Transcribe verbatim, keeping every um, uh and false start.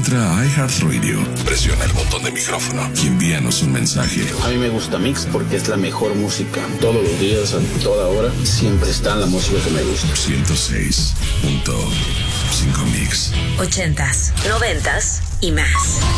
Entra a iHeartRadio, presiona el botón de micrófono y envíanos un mensaje. A mí me gusta Mix porque es la mejor música. Todos los días, a toda hora, siempre está la música que me gusta. ciento seis punto cinco Mix. Ochentas, noventas y más.